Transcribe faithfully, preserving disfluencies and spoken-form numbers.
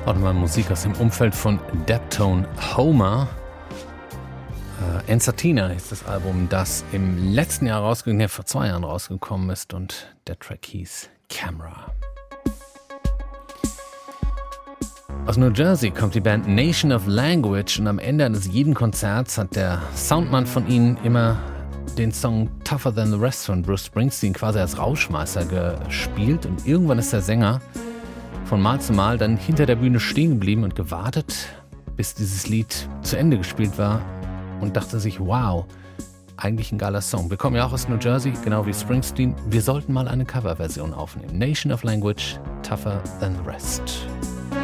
Warte mal, Musik aus dem Umfeld von Deptone Homer. Äh, Ensatina ist das Album, das im letzten Jahr rausgekommen, nee, vor zwei Jahren rausgekommen ist, und der Track hieß Camera. Aus New Jersey kommt die Band Nation of Language, und am Ende eines jeden Konzerts hat der Soundmann von ihnen immer den Song Tougher Than the Rest von Bruce Springsteen quasi als Rauschmeißer gespielt, und irgendwann ist der Sänger von Mal zu Mal dann hinter der Bühne stehen geblieben und gewartet, bis dieses Lied zu Ende gespielt war, und dachte sich, wow, eigentlich ein geiler Song. Wir kommen ja auch aus New Jersey, genau wie Springsteen. Wir sollten mal eine Coverversion aufnehmen. Nation of Language, Tougher Than the Rest.